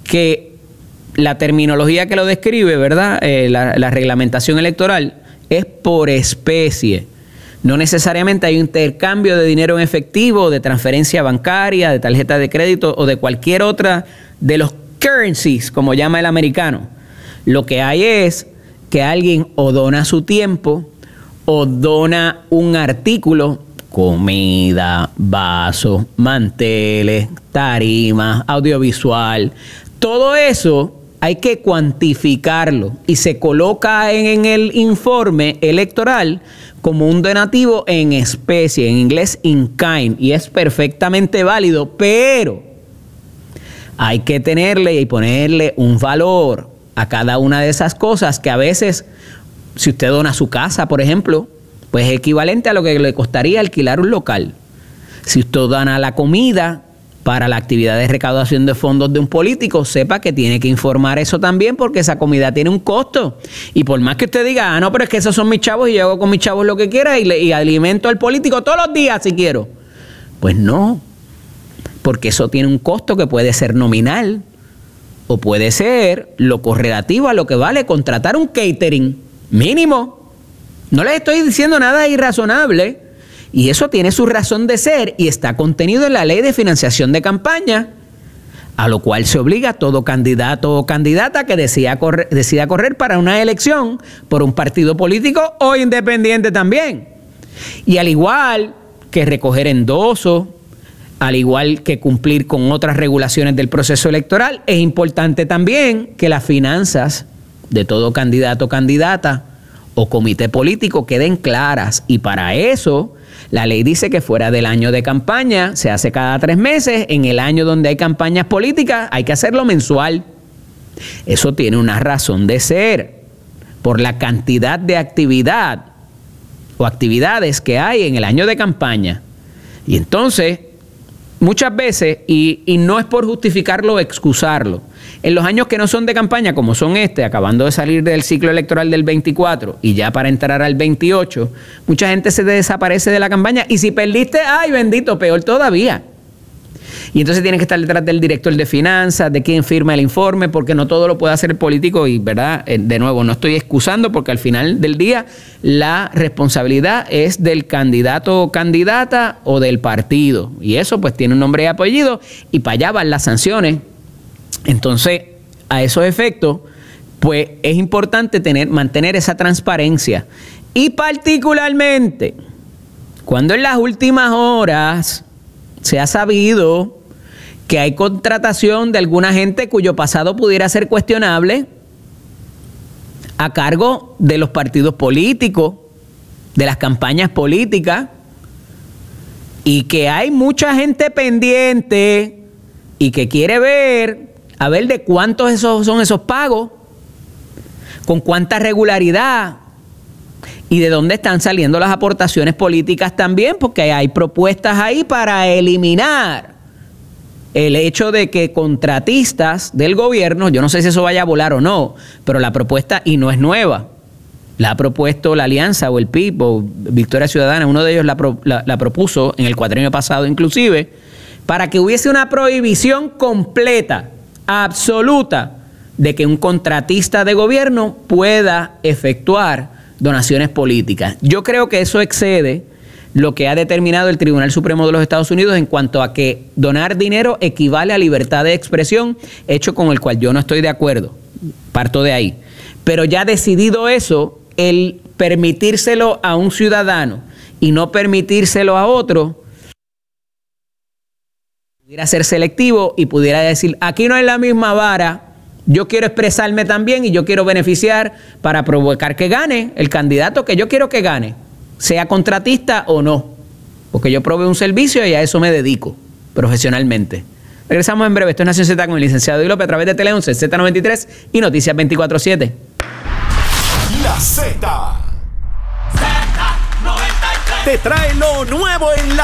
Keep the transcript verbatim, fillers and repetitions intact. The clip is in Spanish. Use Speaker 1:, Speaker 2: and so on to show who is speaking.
Speaker 1: que la terminología que lo describe, ¿verdad? Eh, la, la reglamentación electoral es por especie. No necesariamente hay un intercambio de dinero en efectivo, de transferencia bancaria, de tarjeta de crédito o de cualquier otra de los currencies, como llama el americano. Lo que hay es que alguien o dona su tiempo o dona un artículo, comida, vasos, manteles, tarimas, audiovisual. Todo eso hay que cuantificarlo y se coloca en, en el informe electoral como un donativo en especie, en inglés in kind, y es perfectamente válido, pero hay que tenerle y ponerle un valor a cada una de esas cosas que a veces, si usted dona su casa, por ejemplo, pues es equivalente a lo que le costaría alquilar un local. Si usted dona la comida para la actividad de recaudación de fondos de un político, sepa que tiene que informar eso también porque esa comida tiene un costo. Y por más que usted diga, ah, no, pero es que esos son mis chavos y yo hago con mis chavos lo que quiera y, le, y alimento al político todos los días si quiero. Pues no, porque eso tiene un costo que puede ser nominal o puede ser lo correlativo a lo que vale contratar un catering mínimo. No les estoy diciendo nada irrazonable. Y eso tiene su razón de ser y está contenido en la ley de financiación de campaña, a lo cual se obliga a todo candidato o candidata que decida correr, decida correr para una elección por un partido político o independiente también. Y al igual que recoger endosos, al igual que cumplir con otras regulaciones del proceso electoral, es importante también que las finanzas de todo candidato o candidata o comité político queden claras. Y para eso la ley dice que fuera del año de campaña se hace cada tres meses. En el año donde hay campañas políticas hay que hacerlo mensual. Eso tiene una razón de ser por la cantidad de actividad o actividades que hay en el año de campaña. Y entonces, muchas veces, y, y no es por justificarlo o excusarlo, en los años que no son de campaña, como son este, acabando de salir del ciclo electoral del veinticuatro y ya para entrar al veintiocho, mucha gente se desaparece de la campaña y si perdiste, ¡ay bendito! Peor todavía. Y entonces tienes que estar detrás del director de finanzas, de quien firma el informe, porque no todo lo puede hacer el político y, ¿verdad? De nuevo, no estoy excusando porque al final del día la responsabilidad es del candidato o candidata o del partido. Y eso pues tiene un nombre y apellido y para allá van las sanciones. Entonces, a esos efectos, pues es importante tener, mantener esa transparencia. Y particularmente, cuando en las últimas horas se ha sabido que hay contratación de alguna gente cuyo pasado pudiera ser cuestionable a cargo de los partidos políticos, de las campañas políticas, y que hay mucha gente pendiente y que quiere ver a ver de cuántos esos son esos pagos, con cuánta regularidad y de dónde están saliendo las aportaciones políticas también, porque hay propuestas ahí para eliminar el hecho de que contratistas del gobierno, yo no sé si eso vaya a volar o no, pero la propuesta, y no es nueva, la ha propuesto la Alianza o el P I B o Victoria Ciudadana, uno de ellos la, pro, la, la propuso en el cuatrienio pasado inclusive, para que hubiese una prohibición completa, absoluta, de que un contratista de gobierno pueda efectuar donaciones políticas. Yo creo que eso excede lo que ha determinado el Tribunal Supremo de los Estados Unidos en cuanto a que donar dinero equivale a libertad de expresión, hecho con el cual yo no estoy de acuerdo. Parto de ahí. Pero ya decidido eso, el permitírselo a un ciudadano y no permitírselo a otro, pudiera ser selectivo y pudiera decir, aquí no es la misma vara, yo quiero expresarme también y yo quiero beneficiar para provocar que gane el candidato que yo quiero que gane, sea contratista o no, porque yo proveo un servicio y a eso me dedico profesionalmente. Regresamos en breve. Esto es Nación Z con el licenciado Eddie López a través de Tele once, Z noventa y tres y Noticias veinticuatro siete.
Speaker 2: La Z. Z noventa y tres. Te trae lo nuevo en la